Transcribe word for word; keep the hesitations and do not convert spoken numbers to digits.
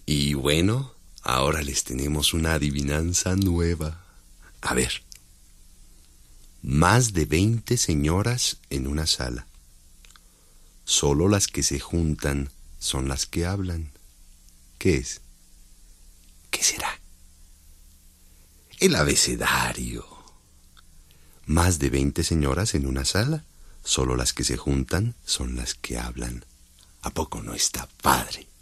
Y bueno, ahora les tenemos una adivinanza nueva. A ver. Más de veinte señoras en una sala. Solo las que se juntan son las que hablan. ¿Qué es? ¿Qué será? El abecedario. Más de veinte señoras en una sala. Solo las que se juntan son las que hablan. ¿A poco no está padre?